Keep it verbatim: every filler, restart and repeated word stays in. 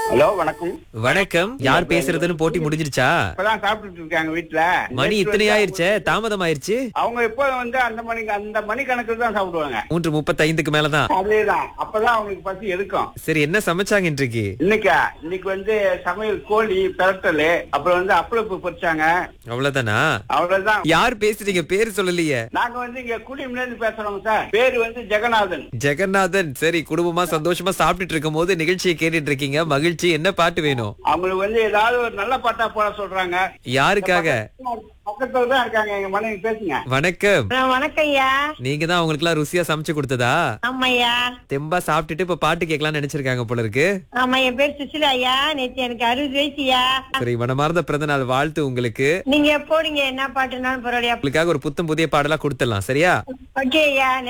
Hello, வணக்கம். வணக்கம். யார் பேசுறதுன்னு போட்டி முடிஞ்சிருச்சா? இப்பதான் சாப்பிட்டுட்டு இருக்காங்க வீட்டுல. மணி இத்தனை ஆயிருச்சே, தாமதம் ஆயிருச்சு. அவங்க எப்போ வந்து அந்த மணிக்கு அந்த மணி கணக்குல தான் சாப்பிடுவாங்க. மூன்று முப்பத்தி ஐந்துக்கு மேலதான். அதேதான், அப்பதான் அவங்களுக்கு பசி எடுக்கும். சரி, என்ன சமைச்சாங்க இன்றைக்கு? இன்னைக்கா இன்னைக்கு வந்து சமையல் கோழி பெரட்டல், அப்புறம் வந்து அப்பளப்பு பொரிச்சாங்க. அவ்வளவுதானா? அவ்வளவுதான். யார் பேசுறீங்க? பேரு சொல்லலையே. நாங்க வந்து இங்க குடிமில இருந்து பேசுறோம் சார். பேரு வந்து ஜெகநாதன். ஜெகநாதன். சரி, குடும்பமா சந்தோஷமா சாப்பிட்டுட்டு இருக்கும் போது நிகழ்ச்சியை கேட்டுட்டு இருக்கீங்க. மகிழ்ச்சி. என்ன பாட்டு வேணும்? அவங்களுக்கு வந்து ஏதாவது ஒரு நல்ல பாட்டா போட சொல்றாங்க. யாருக்காக? பக்கத்துல தான் இருக்காங்க எங்க மனைவி. பேசுங்க. வணக்கம். வணக்கம் ஐயா. நீங்க தான் அவங்களுக்கு எல்லாம் ருசியா சமைச்சு கொடுத்ததா? ஆமாய்யா. தெம்பா சாப்பிட்டுட்டு இப்ப பாட்டு கேட்கலாம்னு நினைச்சிருக்காங்க போல இருக்கு. ஆமா, என் பேர் சுசிலா ஐயா. நேற்று எனக்கு அறுபது வயசுயா. சரி, மனமார்ந்த பிறந்த நாள் வாழ்த்து உங்களுக்கு. நீங்க போடுங்க, என்ன பாட்டுனாலும் பரவாயில்லையா. உங்களுக்காக ஒரு புத்தம் புதிய பாடலா கொடுத்துடலாம். சரியா? ஓகே ஐயா.